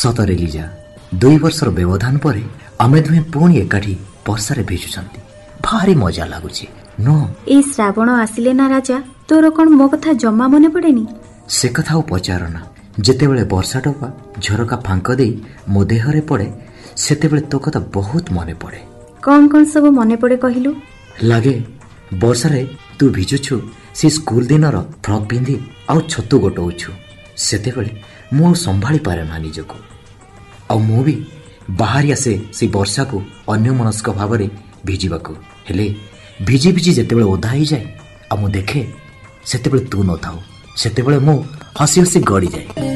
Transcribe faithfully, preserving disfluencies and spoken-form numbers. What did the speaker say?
ସତରେ ଲିଜା, ଦୁଇ ବର୍ଷର ବ୍ୟବଧାନ ପରେ ଆମେ ଦୁହେଁ ପୁଣି ଏକାଠି ବର୍ଷାରେ ଭିଜୁଛନ୍ତି। ଭାରି ମଜା ଲାଗୁଛି ନୁହଁ? ଏଇ ଶ୍ରାବଣ ଆସିଲେ ନା ରାଜା, ତୋର କଣ ମୋ କଥା ଜମା ମନେ ପଡେନି? ସେ କଥା ଆଉ ପଚାର ନା। ଯେତେବେଳେ ବର୍ଷା ଟୋପା ଝରକା ଫାଙ୍କ ଦେଇ ମୋ ଦେହରେ ପଡେ, ସେତେବେଳେ ତୋ କଥା ବହୁତ ମନେ ପଡେ। କଣ କଣ ସବୁ ମନେ ପଡେ କହିଲୁ? ଲାଗେ ବର୍ଷାରେ ତୁ ଭିଜୁଛୁ, ସେ ସ୍କୁଲ ଦିନର ଫ୍ରକ୍ ପିନ୍ଧି ଆଉ ଛତୁ ଗୋଟଉଛୁ। ସେତେବେଳେ ମୁଁ ଆଉ ସମ୍ଭାଳି ପାରେ ନା ନିଜକୁ, ଆଉ ମୁଁ ବି ବାହାରି ଆସେ ସେ ବର୍ଷାକୁ ଅନ୍ୟମନସ୍କ ଭାବରେ ଭିଜିବାକୁ। ହେଲେ ଭିଜି ଭିଜି ଯେତେବେଳେ ଓଦା ହେଇଯାଏ ଆଉ ମୁଁ ଦେଖେ, ସେତେବେଳେ ତୁ ନଥାଉ। ସେତେବେଳେ ମୁଁ ହସି ହସି ଗଡ଼ିଯାଏ।